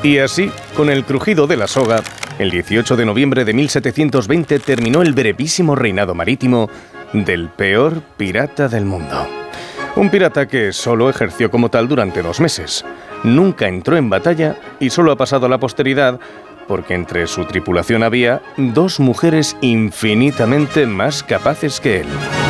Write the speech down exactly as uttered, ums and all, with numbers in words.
Y así, con el crujido de la soga, el dieciocho de noviembre de mil setecientos veinte terminó el brevísimo reinado marítimo del peor pirata del mundo. Un pirata que solo ejerció como tal durante dos meses. Nunca entró en batalla y solo ha pasado a la posteridad porque entre su tripulación había dos mujeres infinitamente más capaces que él.